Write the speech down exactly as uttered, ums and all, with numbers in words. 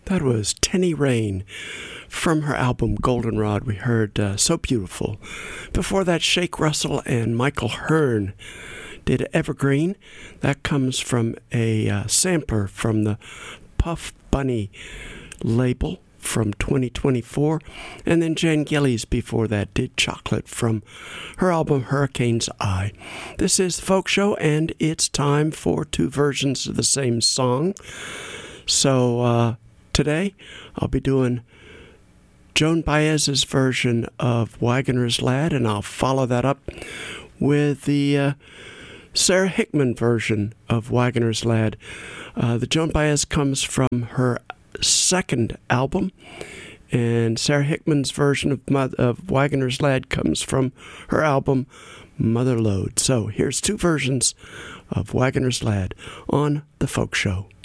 That was Tenny Rain. From her album Goldenrod, we heard uh, So Beautiful. Before that, Shake Russell and Michael Hearn did Evergreen. That comes from a uh, sampler from the Puff Bunny label from twenty twenty-four. And then Jan Gillies before that did Chocolate from her album Hurricane's Eye. This is the Folk Show, and it's time for two versions of the same song. So uh, today I'll be doing Joan Baez's version of Wagoner's Lad, and I'll follow that up with the uh, Sarah Hickman version of Wagoner's Lad. Uh, the Joan Baez comes from her second album, and Sarah Hickman's version of, Mother, of Wagoner's Lad comes from her album Mother Lode. So here's two versions of Wagoner's Lad on The Folk Show.